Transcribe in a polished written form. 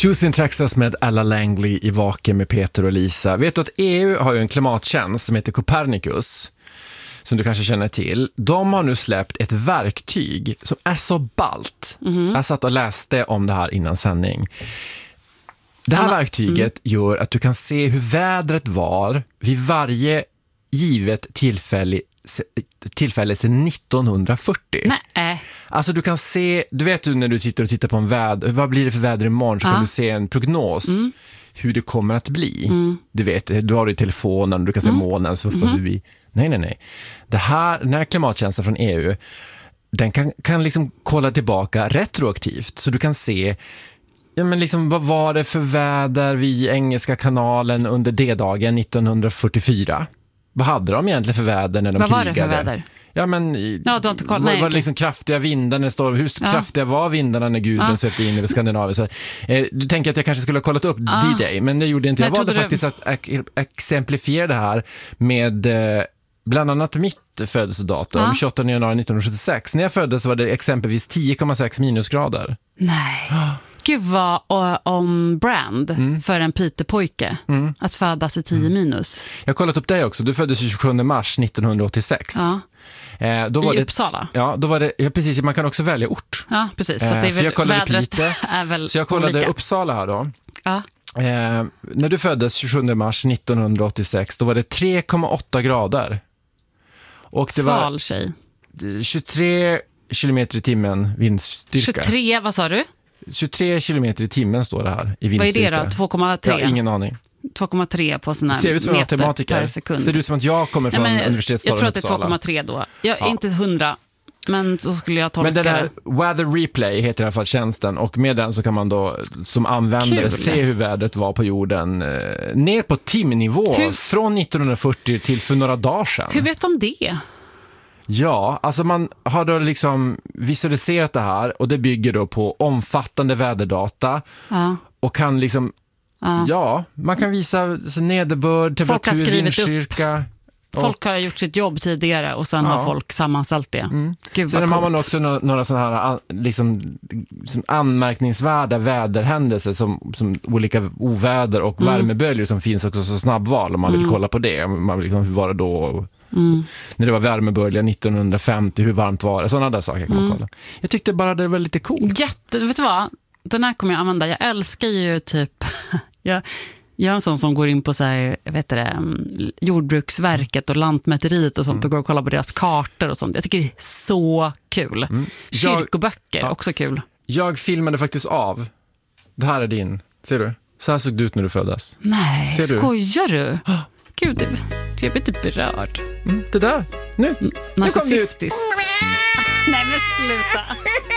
Houston, Texas med Alla Langley i Vaken med Peter och Lisa. Vet du att EU har ju en klimattjänst som heter Copernicus, som du kanske känner till. De har nu släppt ett verktyg som är så ballt. Jag satt och läste om det här innan sändning. Det här verktyget gör att du kan se hur vädret var vid varje givet tillfälle sedan 1940. Nej. Alltså du kan se, du vet när du sitter och tittar på en väder, vad blir det för väder imorgon, så kan du se en prognos hur det kommer att bli. Du vet, du har det i telefonen, du kan se månen så förbi. Nej. Den här klimattjänsten från EU, den kan liksom kolla tillbaka retroaktivt, så du kan se liksom, vad var det för väder vid Engelska kanalen under D-dagen 1944? Vad hade de egentligen för väder när de krigade? Vad var det för väder? Ja, men du har inte koll. Nej, var det liksom kraftiga vindar när det står, hur kraftiga var vindarna när guden svepte in över Skandinavien? Så, du tänker att jag kanske skulle ha kollat upp D-Day, men det gjorde inte jag. Jag valde faktiskt att exemplifiera det här med bland annat mitt födelsedatum, 28 januari 1976. När jag föddes var det exempelvis 10,6 minusgrader. Nej. Gud vad om brand för en Peter-pojke att födas i 10 minus. Jag har kollat upp dig också. Du föddes 27 mars 1986. Då var I Uppsala. Ja, då var det, precis. Man kan också välja ort. Ja, precis. För det är väl, jag kollade vädret är väl så jag kollade olika. Uppsala här då. Ja. När du föddes 27 mars 1986, då var det 3,8 grader. Och det Sval tjej. 23 kilometer i timmen vindstyrka. 23, vad sa du? 23 kilometer i timmen står det här i vindstyrka. Vad är det då? 2,3? Ja, ingen aning. 2,3 på sån här ser ut som meter matematiker per sekund. Ser det ut som att jag kommer från universitetsstaden Jag tror att det är 2,3 då. Jag är inte 100, men så skulle jag tolka det. Men den här Weather Replay heter i alla fall tjänsten, och med den så kan man då som användare se hur vädret var på jorden ner på timnivå från 1940 till för några dagar sedan. Hur vet de det? Ja, alltså man har då liksom visualiserat det här, och det bygger då på omfattande väderdata och kan liksom man kan visa nederbörd, temperatur, vindstyrka. Folk har gjort sitt jobb tidigare och sen har folk sammanställt det. Gud, sen har man också några sådana här liksom anmärkningsvärda väderhändelser som olika oväder och värmeböljor som finns också, så snabbval om man vill kolla på det. Man vill, hur var det då? När det var värmebölja 1950, hur varmt var det? Sådana där saker kan man kolla. Jag tyckte bara det var lite coolt. Vet du vad? Den här kommer jag använda. Jag älskar ju typ jag är en sån som går in på så här, Jordbruksverket och Lantmäteriet och sånt och går och kollar på deras kartor och sånt. Jag tycker det är så kul. Kyrkoböcker, också kul. Jag filmade faktiskt av. Det här är din. Ser du? Så här såg det ut när du föddes. Nej, skojar du? Gud, jag blir typ berörd. Det där. Nu. Narcissistiskt. Nej, men sluta.